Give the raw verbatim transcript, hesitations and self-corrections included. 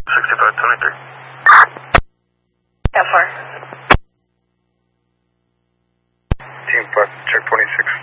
sixty-five twenty-three. How far? Team five, check twenty-six.